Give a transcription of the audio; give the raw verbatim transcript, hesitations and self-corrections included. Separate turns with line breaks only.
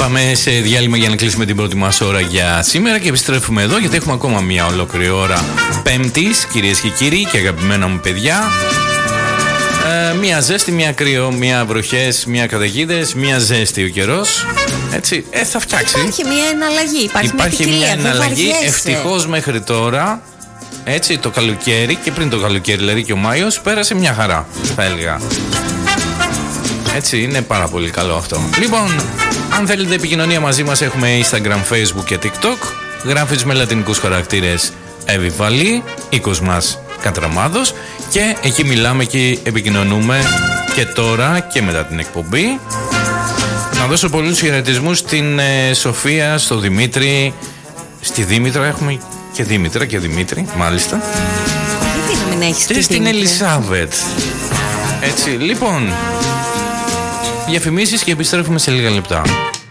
Πάμε σε διάλειμμα για να κλείσουμε την πρώτη μας ώρα για σήμερα και επιστρέφουμε εδώ γιατί έχουμε ακόμα μια ολόκληρη ώρα Πέμπτης, κυρίες και κύριοι και αγαπημένα μου παιδιά. Ε, μία ζέστη, μία κρύο, μία βροχές, μία καταιγίδες, μία ζέστη ο καιρός. Έτσι, ε, θα φτιάξει.
Υπάρχει μια εναλλαγή, υπάρχει,
υπάρχει
μια,
μια εναλλαγή.
Ευτυχώς
μέχρι τώρα. Έτσι, το καλοκαίρι και πριν το καλοκαίρι, δηλαδή και ο Μάιος, πέρασε μια χαρά, θα έλεγα. Έτσι, είναι πάρα πολύ καλό αυτό. Λοιπόν, αν θέλετε επικοινωνία μαζί μας, έχουμε Instagram, Facebook και TikTok. Γράφεις με λατινικούς χαρακτήρες Εβιβαλή, οίκος μας Κατραμάδος. Και εκεί μιλάμε και επικοινωνούμε και τώρα και μετά την εκπομπή. Να δώσω πολλούς χαιρετισμούς στην ε, Σοφία, στο Δημήτρη, στη Δήμητρα. Έχουμε και Δήμητρα και Δημήτρη, μάλιστα.
Γιατί να μην έχεις
και στην Ελισάβετ. Έτσι, λοιπόν, διαφημίσεις και επιστρέφουμε σε λίγα λεπτά.